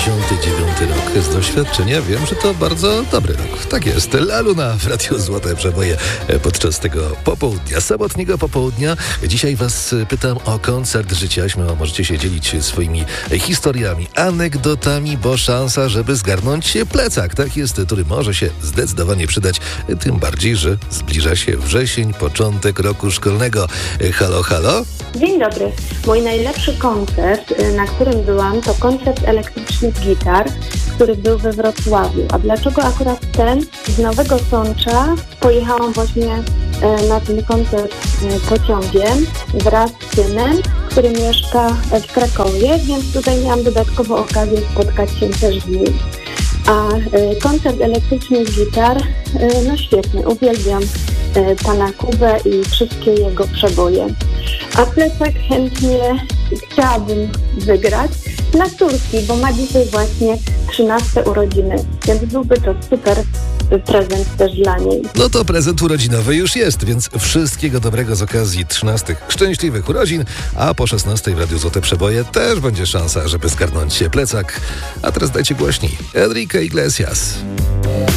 89 rok. Z doświadczenia wiem, że to bardzo dobry rok. Tak jest. La Luna w Radiu Złote Przeboje podczas tego popołudnia, sobotniego popołudnia. Dzisiaj was pytam o koncert życia. Śmiało możecie się dzielić swoimi historiami, anegdotami, bo szansa, żeby zgarnąć plecak. Tak jest, który może się zdecydowanie przydać. Tym bardziej, że zbliża się wrzesień, początek roku szkolnego. Halo, halo? Dzień dobry. Mój najlepszy koncert, na którym byłam, to koncert elektrycznych gitar, który był we Wrocławiu. A dlaczego akurat ten? Z Nowego Sącza pojechałam właśnie na ten koncert pociągiem wraz z synem, który mieszka w Krakowie, więc tutaj miałam dodatkowo okazję spotkać się też z nim. A koncert elektrycznych gitar, no świetny, uwielbiam pana Kubę i wszystkie jego przeboje. A plecak chętnie chciałabym wygrać dla córki, bo ma dzisiaj właśnie 13 urodziny, więc byłby to super prezent też dla niej. No to prezent urodzinowy już jest, więc wszystkiego dobrego z okazji 13 szczęśliwych urodzin, a po 16 w Radiu Złote Przeboje też będzie szansa, żeby zgarnąć się plecak. A teraz dajcie głośniej. Enrique Iglesias.